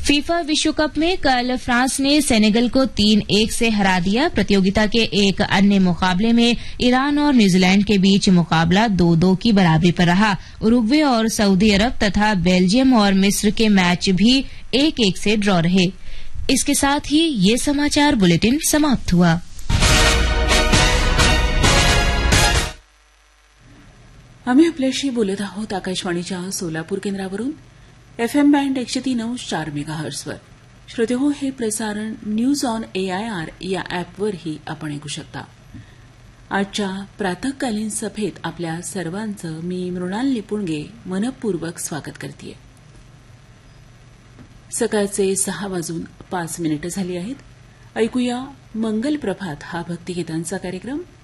FIFA विश्व cup में कल फ्रांस ने सेनेगल को 3-1 से हरा दिया। प्रतियोगिता के एक अन्य मुकाबले में ईरान और न्यूजीलैंड के बीच मुकाबला 2-2 की बराबरी पर रहा। उरुग्वे और सऊदी अरब तथा बेल्जियम और मिस्र के मैच भी 1-1 से ड्रॉ रहे। इसके साथ ही ये समाचार बुलेटिन समाप्त हुआ। आम्ही आपल्याशी बोलत आहोत आकाशवाणीच्या सोलापूर केंद्रावरून FM बँड 103.4 मेगाहर्ट्झवर. श्रोतेहो, हे प्रसारण न्यूज ऑन AIR या अॅपवरही आपण ऐकू शकता. आजच्या प्रातःकालीन सभेत आपल्या सर्वांचं मी मृणाल निपुणगे मनपूर्वक स्वागत करते. सकाळचे 6:05 झाली आहेत. ऐकूया मंगल प्रभात हा भक्तिगीतांचा कार्यक्रम.